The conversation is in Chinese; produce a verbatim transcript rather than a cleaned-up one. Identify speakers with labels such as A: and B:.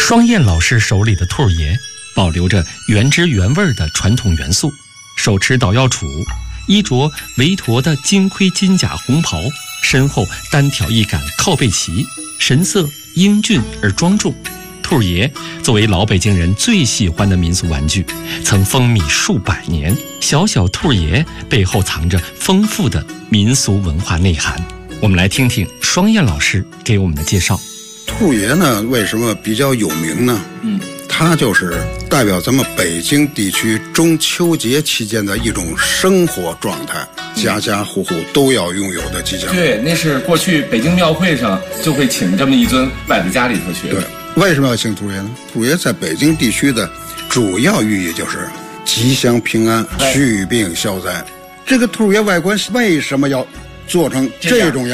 A: 双燕老师手里的兔爷保留着原汁原味的传统元素，手持捣药杵，衣着围驼的金盔金甲红袍，身后单挑一杆靠背旗，神色英俊而庄重。兔爷作为老北京人最喜欢的民俗玩具，曾风靡数百年。小小兔爷背后藏着丰富的民俗文化内涵。我们来听听双燕老师给我们的介绍。
B: 兔爷呢，为什么比较有名呢？嗯，它就是代表咱们北京地区中秋节期间的一种生活状态，家家户户都要拥有的吉祥物。
C: 对，那是过去北京庙会上就会请这么一尊摆在家里头去。
B: 对，为什么要请兔爷呢？兔爷在北京地区的主要寓意就是吉祥平安、祛病消灾。这个兔爷外观为什么要做成这种样？